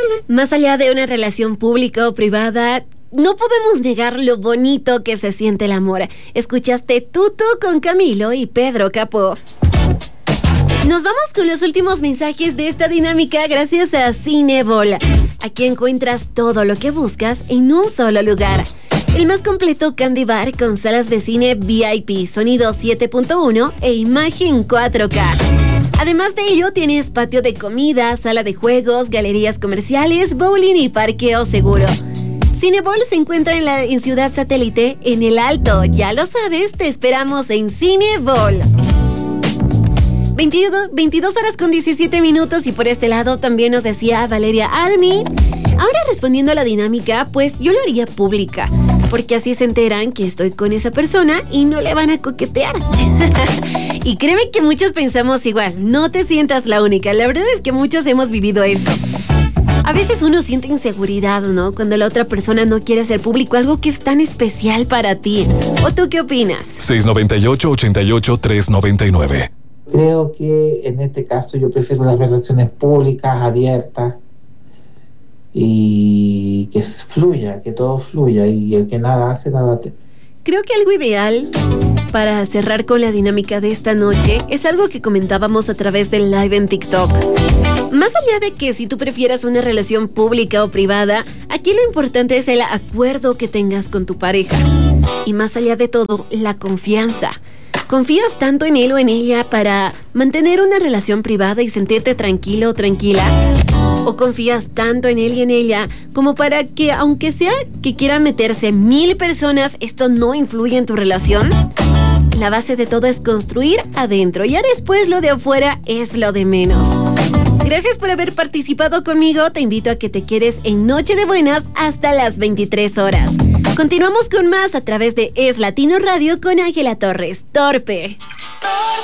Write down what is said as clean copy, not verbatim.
Más allá de una relación pública o privada, no podemos negar lo bonito que se siente el amor. Escuchaste Tuto con Camilo y Pedro Capó. Nos vamos con los últimos mensajes de esta dinámica gracias a Cinebol. Aquí encuentras todo lo que buscas en un solo lugar. El más completo Candy Bar con salas de cine VIP, sonido 7.1 e imagen 4K. Además de ello, tienes patio de comida, sala de juegos, galerías comerciales, bowling y parqueo seguro. Cinebol se encuentra en Ciudad Satélite, en El Alto. Ya lo sabes, te esperamos en Cinebol. 22 horas con 17 minutos y por este lado también nos decía Valeria Almi. Ahora respondiendo a la dinámica, pues yo lo haría pública, porque así se enteran que estoy con esa persona y no le van a coquetear. Y créeme que muchos pensamos igual, no te sientas la única, la verdad es que muchos hemos vivido eso. A veces uno siente inseguridad, ¿no? Cuando la otra persona no quiere hacer público algo que es tan especial para ti. ¿O tú qué opinas? 698-88-399. Creo que en este caso yo prefiero las relaciones públicas, abiertas, y que fluya, que todo fluya, y el que nada hace, nada teme. Creo que algo ideal para cerrar con la dinámica de esta noche es algo que comentábamos a través del live en TikTok. Más allá de que si tú prefieras una relación pública o privada, aquí lo importante es el acuerdo que tengas con tu pareja. Y más allá de todo, la confianza. ¿Confías tanto en él o en ella para mantener una relación privada y sentirte tranquilo o tranquila? ¿O confías tanto en él y en ella como para que, aunque sea que quieran meterse 1000 personas, esto no influye en tu relación? La base de todo es construir adentro, ya después lo de afuera es lo de menos. Gracias por haber participado conmigo. Te invito a que te quedes en Noche de Buenas hasta las 23 horas. Continuamos con más a través de Es Latino Radio con Ángela Torres. Torpe.